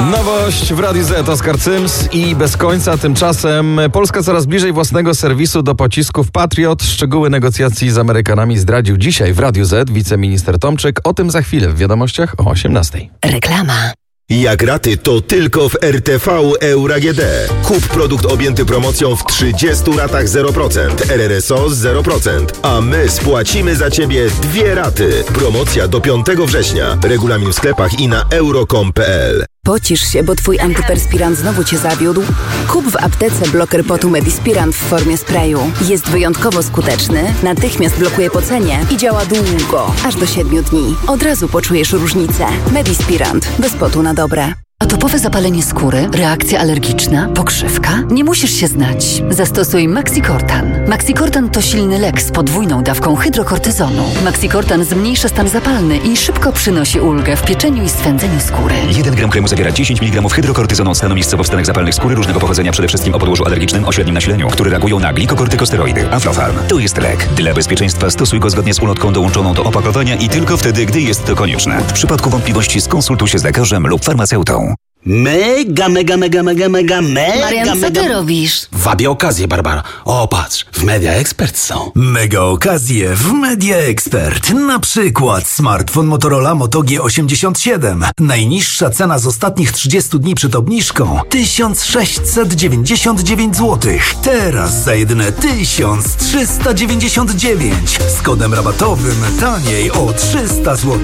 Nowość w Radiu Z, Oskar Cyms i Bez końca. Tymczasem Polska coraz bliżej własnego serwisu do pocisków Patriot. Szczegóły negocjacji z Amerykanami zdradził dzisiaj w Radiu Z wiceminister Tomczyk. O tym za chwilę w wiadomościach o 18:00. Reklama. Jak raty, to tylko w RTV Euro AGD. Kup produkt objęty promocją w 30 ratach 0%, RRSO 0%, a my spłacimy za Ciebie 2 raty. Promocja do 5 września. Regulamin w sklepach i na euro.com.pl. Pocisz się, bo twój antyperspirant znowu cię zawiódł? Kup w aptece bloker potu Medispirant w formie sprayu. Jest wyjątkowo skuteczny, natychmiast blokuje pocenie i działa długo, aż do 7 dni. Od razu poczujesz różnicę. Medispirant. Bez potu na dobre. Atopowe zapalenie skóry, reakcja alergiczna, pokrzywka? Nie musisz się znać. Zastosuj Maxicortan. Maxicortan to silny lek z podwójną dawką hydrokortyzonu. Maxicortan zmniejsza stan zapalny i szybko przynosi ulgę w pieczeniu i swędzeniu skóry. 1 gram kremu zawiera 10 mg hydrokortyzonu od stanu miejscowo w stanach zapalnych skóry różnego pochodzenia, przede wszystkim o podłożu alergicznym o średnim nasileniu, które reagują na glikokortykosteroidy. Aflofarm. To jest lek. Dla bezpieczeństwa stosuj go zgodnie z ulotką dołączoną do opakowania i tylko wtedy, gdy jest to konieczne. W przypadku wątpliwości skonsultuj się z lekarzem lub farmaceutą. Mega. Marian, co ty robisz? Wabię okazję, Barbara. O, patrz, w Media Expert są. Mega okazje w Media Expert. Na przykład smartfon Motorola Moto G87. Najniższa cena z ostatnich 30 dni przed obniżką 1699 zł. Teraz za jedyne 1399. Z kodem rabatowym taniej o 300 zł.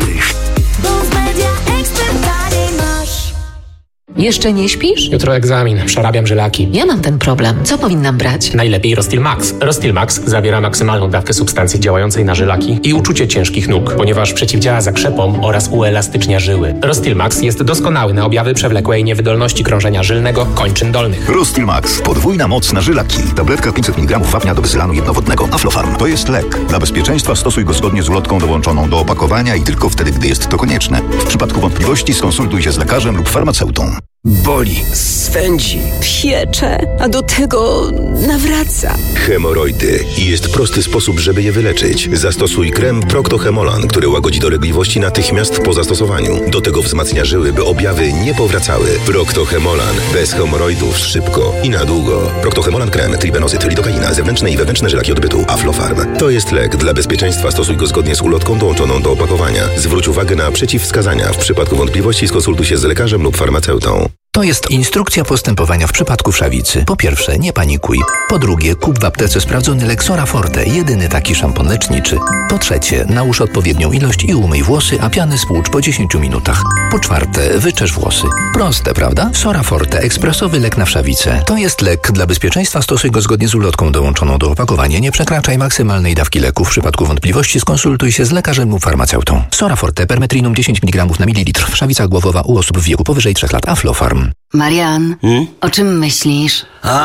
Jeszcze nie śpisz? Jutro egzamin, przerabiam żylaki. Ja mam ten problem. Co powinnam brać? Najlepiej Rostil Max. Rostil Max zawiera maksymalną dawkę substancji działającej na żylaki i uczucie ciężkich nóg, ponieważ przeciwdziała zakrzepom oraz uelastycznia żyły. Rostil Max jest doskonały na objawy przewlekłej niewydolności krążenia żylnego kończyn dolnych. Rostil Max. Podwójna moc na żylaki. Tabletka 500 mg wapnia do bezylanu jednowodnego. Aflofarm. To jest lek. Dla bezpieczeństwa stosuj go zgodnie z ulotką dołączoną do opakowania i tylko wtedy, gdy jest to konieczne. W przypadku wątpliwości skonsultuj się z lekarzem lub farmaceutą. Boli, swędzi, piecze, a do tego nawraca. Hemoroidy. I jest prosty sposób, żeby je wyleczyć. Zastosuj krem Procto-Hemolan, który łagodzi dolegliwości natychmiast po zastosowaniu. Do tego wzmacnia żyły, by objawy nie powracały. Procto-Hemolan. Bez hemoroidów szybko i na długo. Procto-Hemolan krem, tribenozyt, lidokaina, zewnętrzne i wewnętrzne żylaki odbytu. Aflofarm. To jest lek. Dla bezpieczeństwa stosuj go zgodnie z ulotką dołączoną do opakowania. Zwróć uwagę na przeciwwskazania. W przypadku wątpliwości skonsultuj się z lekarzem lub farmaceutą. To jest instrukcja postępowania w przypadku wszawicy. Po pierwsze, nie panikuj. Po drugie, kup w aptece sprawdzony lek Sora Forte, jedyny taki szampon leczniczy. Po trzecie, nałóż odpowiednią ilość i umyj włosy, a piany spłucz po 10 minutach. Po czwarte, wyczesz włosy. Proste, prawda? Sora Forte, ekspresowy lek na wszawicę. To jest lek. Dla bezpieczeństwa stosuj go zgodnie z ulotką dołączoną do opakowania. Nie przekraczaj maksymalnej dawki leku. W przypadku wątpliwości skonsultuj się z lekarzem lub farmaceutą. Sora Forte, permetrinum 10 mg na mililitr. Wszawica głowowa u osób w wieku powyżej 3 lat. Aflofarm. Marian, o czym myślisz?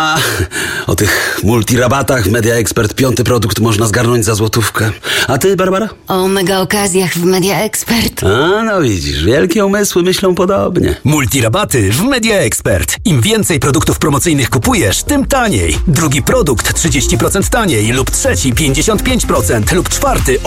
O tych multirabatach w Media Expert 5. produkt można zgarnąć za złotówkę. A ty, Barbara? O mega okazjach w Media Expert. No widzisz, wielkie umysły myślą podobnie. Multirabaty w Media Expert. Im więcej produktów promocyjnych kupujesz, tym taniej. Drugi produkt 30% taniej lub trzeci 55% lub czwarty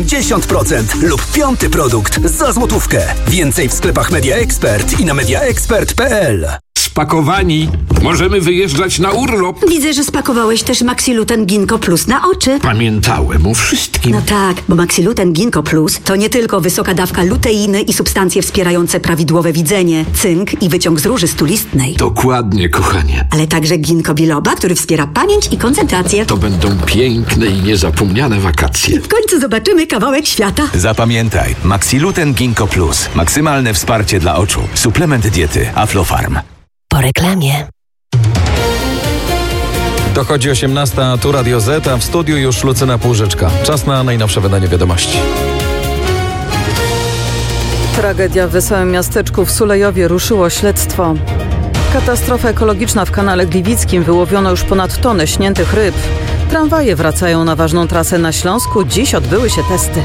80% lub 5. produkt za złotówkę. Więcej w sklepach Media Expert i na mediaexpert.pl. Spakowani. Możemy wyjeżdżać na urlop. Widzę, że spakowałeś też Maxiluten Ginkgo Plus na oczy. Pamiętałem o wszystkim. No tak, bo Maxiluten Ginkgo Plus to nie tylko wysoka dawka luteiny i substancje wspierające prawidłowe widzenie, cynk i wyciąg z róży stulistnej. Dokładnie, kochanie. Ale także ginkgo biloba, który wspiera pamięć i koncentrację. To będą piękne i niezapomniane wakacje. W końcu zobaczymy kawałek świata. Zapamiętaj, Maxiluten Ginkgo Plus. Maksymalne wsparcie dla oczu. Suplement diety Aflofarm. Po reklamie. Dochodzi 18:00, tu Radio Z, a w studiu już Lucyna Półżyczka. Czas na najnowsze wydanie wiadomości. Tragedia w wesołym miasteczku w Sulejowie, ruszyło śledztwo. Katastrofa ekologiczna w kanale Gliwickim, wyłowiono już ponad tonę śniętych ryb. Tramwaje wracają na ważną trasę na Śląsku, dziś odbyły się testy.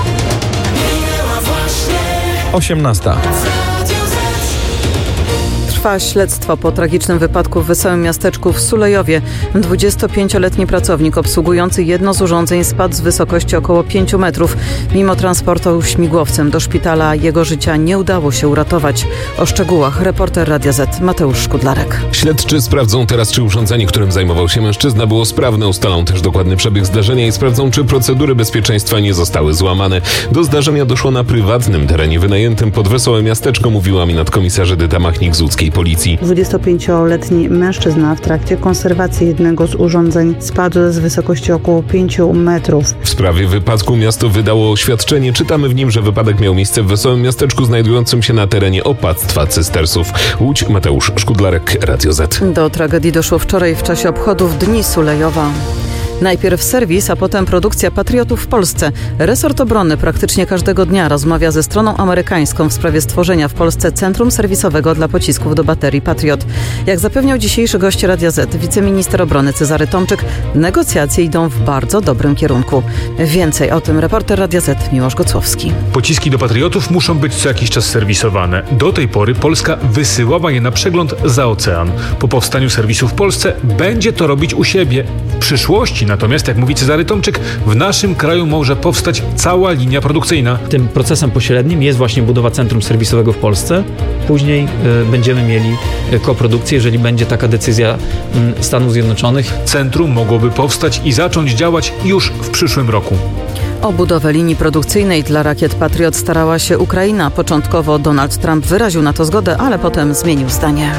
18:00. Trwa śledztwo po tragicznym wypadku w wesołym miasteczku w Sulejowie. 25-letni pracownik obsługujący jedno z urządzeń spadł z wysokości około 5 metrów. Mimo transportu śmigłowcem do szpitala jego życia nie udało się uratować. O szczegółach reporter Radia Z Mateusz Szkudlarek. Śledczy sprawdzą teraz, czy urządzenie, którym zajmował się mężczyzna, było sprawne. Ustalą też dokładny przebieg zdarzenia i sprawdzą, czy procedury bezpieczeństwa nie zostały złamane. Do zdarzenia doszło na prywatnym terenie wynajętym pod wesołe miasteczko, mówiła mi nadkomisarz Edyta Machnik z łódzkiej policji. 25-letni mężczyzna w trakcie konserwacji jednego z urządzeń spadł z wysokości około 5 metrów. W sprawie wypadku miasto wydało oświadczenie. Czytamy w nim, że wypadek miał miejsce w wesołym miasteczku znajdującym się na terenie opactwa Cystersów. Łódź, Mateusz Szkudlarek, Radio Z. Do tragedii doszło wczoraj w czasie obchodów Dni Sulejowa. Najpierw serwis, a potem produkcja Patriotów w Polsce. Resort Obrony praktycznie każdego dnia rozmawia ze stroną amerykańską w sprawie stworzenia w Polsce centrum serwisowego dla pocisków do baterii Patriot. Jak zapewniał dzisiejszy gość Radia Z, wiceminister obrony Cezary Tomczyk, negocjacje idą w bardzo dobrym kierunku. Więcej o tym reporter Radia Z Miłosz Gocłowski. Pociski do Patriotów muszą być co jakiś czas serwisowane. Do tej pory Polska wysyłała je na przegląd za ocean. Po powstaniu serwisu w Polsce będzie to robić u siebie. W przyszłości natomiast, jak mówi Cezary Tomczyk, w naszym kraju może powstać cała linia produkcyjna. Tym procesem pośrednim jest właśnie budowa centrum serwisowego w Polsce. Później będziemy mieli koprodukcję, jeżeli będzie taka decyzja Stanów Zjednoczonych. Centrum mogłoby powstać i zacząć działać już w przyszłym roku. O budowę linii produkcyjnej dla rakiet Patriot starała się Ukraina. Początkowo Donald Trump wyraził na to zgodę, ale potem zmienił zdanie.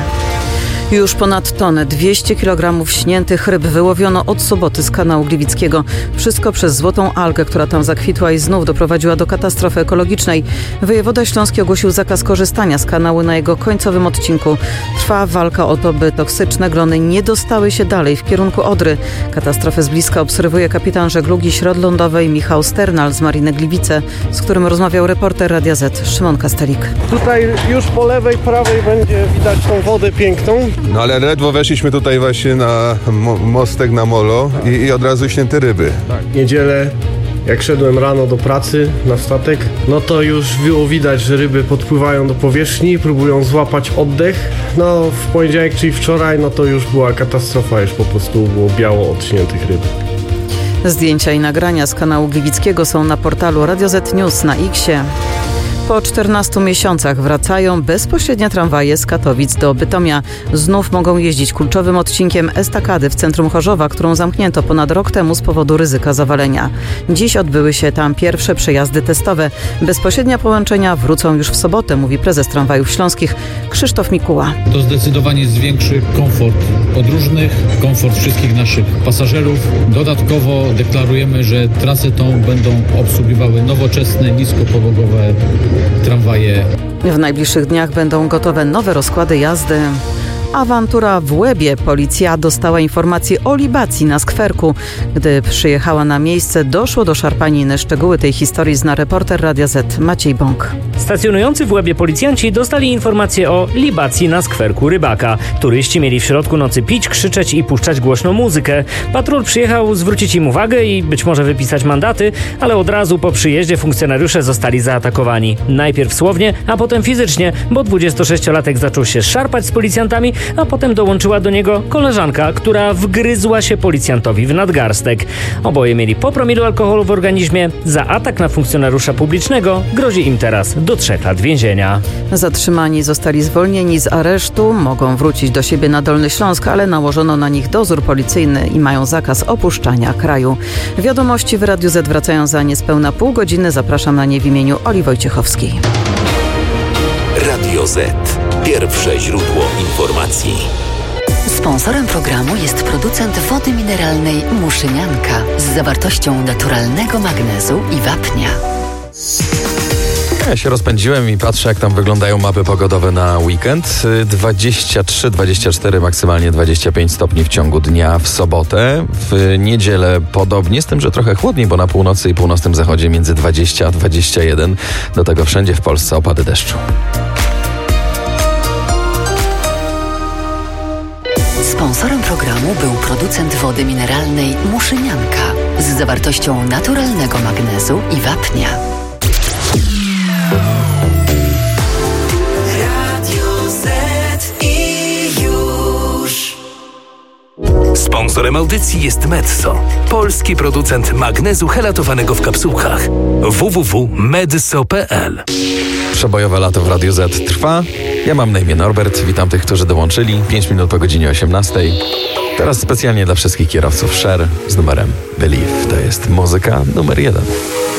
Już ponad tonę, 200 kg śniętych ryb wyłowiono od soboty z kanału Gliwickiego. Wszystko przez złotą algę, która tam zakwitła i znów doprowadziła do katastrofy ekologicznej. Wojewoda śląski ogłosił zakaz korzystania z kanału na jego końcowym odcinku. Trwa walka o to, by toksyczne glony nie dostały się dalej w kierunku Odry. Katastrofę z bliska obserwuje kapitan żeglugi śródlądowej Michał Sternal z Mariny Gliwice, z którym rozmawiał reporter Radia Z Szymon Kastelik. Tutaj już po lewej, prawej będzie widać tą wodę piękną. No ale ledwo weszliśmy tutaj właśnie na mostek na molo i od razu śnięte ryby. Tak. Niedzielę, jak szedłem rano do pracy na statek, no to już było widać, że ryby podpływają do powierzchni, próbują złapać oddech. No w poniedziałek, czyli wczoraj, no to już była katastrofa, już po prostu było biało od śniętych ryb. Zdjęcia i nagrania z kanału Gliwickiego są na portalu Radio Z News na X-ie. Po 14 miesiącach wracają bezpośrednie tramwaje z Katowic do Bytomia. Znów mogą jeździć kluczowym odcinkiem estakady w centrum Chorzowa, którą zamknięto ponad rok temu z powodu ryzyka zawalenia. Dziś odbyły się tam pierwsze przejazdy testowe. Bezpośrednie połączenia wrócą już w sobotę, mówi prezes Tramwajów Śląskich Krzysztof Mikuła. To zdecydowanie zwiększy komfort podróżnych, komfort wszystkich naszych pasażerów. Dodatkowo deklarujemy, że trasę tą będą obsługiwały nowoczesne, niskopowogowe tramwaje. W najbliższych dniach będą gotowe nowe rozkłady jazdy. Awantura w Łebie. Policja dostała informację o libacji na skwerku. Gdy przyjechała na miejsce, doszło do szarpaniny. Szczegóły tej historii zna reporter Radia Z Maciej Bąk. Stacjonujący w Łebie policjanci dostali informację o libacji na skwerku Rybaka. Turyści mieli w środku nocy pić, krzyczeć i puszczać głośną muzykę. Patrol przyjechał zwrócić im uwagę i być może wypisać mandaty, ale od razu po przyjeździe funkcjonariusze zostali zaatakowani. Najpierw słownie, a potem fizycznie, bo 26-latek zaczął się szarpać z policjantami, a potem dołączyła do niego koleżanka, która wgryzła się policjantowi w nadgarstek. Oboje mieli po promilu alkoholu w organizmie. Za atak na funkcjonariusza publicznego grozi im teraz do 3 lat więzienia. Zatrzymani zostali zwolnieni z aresztu, mogą wrócić do siebie na Dolny Śląsk, ale nałożono na nich dozór policyjny i mają zakaz opuszczania kraju. Wiadomości w Radiu Z wracają za niespełna pół godziny. Zapraszam na nie w imieniu Oli Wojciechowskiej. Radio Z. Pierwsze źródło informacji. Sponsorem programu jest producent wody mineralnej Muszynianka z zawartością naturalnego magnezu i wapnia. Ja się rozpędziłem i patrzę, jak tam wyglądają mapy pogodowe na weekend. 23, 24, maksymalnie 25 stopni w ciągu dnia w sobotę. W niedzielę podobnie, z tym, że trochę chłodniej, bo na północy i północnym zachodzie między 20 a 21. Do tego wszędzie w Polsce opady deszczu. Sponsorem programu był producent wody mineralnej Muszynianka z zawartością naturalnego magnezu i wapnia. Radio Z. Sponsorem audycji jest Medso, polski producent magnezu helatowanego w kapsułkach. www.medso.pl. Przebojowe lato w Radiu Z trwa. Ja mam na imię Norbert. Witam tych, którzy dołączyli. 5 minut po godzinie 18. Teraz specjalnie dla wszystkich kierowców Share z numerem Believe. To jest muzyka numer 1.